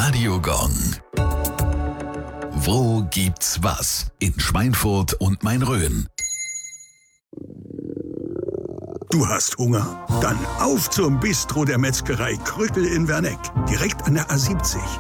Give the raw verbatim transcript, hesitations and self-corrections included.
Radiogong. Wo gibt's was? In Schweinfurt und Main-Rhön. Du hast Hunger? Dann auf zum Bistro der Metzgerei Krückel in Werneck. Direkt an der A siebzig.